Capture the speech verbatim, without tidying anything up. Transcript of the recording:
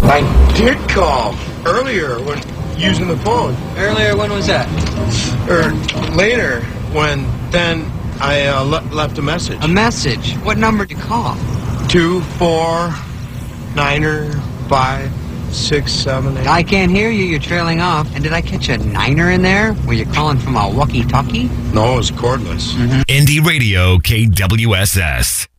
I did call earlier when using the phone. Earlier, when was that? Or later, when then I uh, le- left a message. A message? What number did you call? Two, four, niner, five, six, seven, eight. I can't hear you. You're trailing off. And did I catch a niner in there? Were you calling from a walkie-talkie? No, it was cordless. Mm-hmm. Indie Radio K W S S.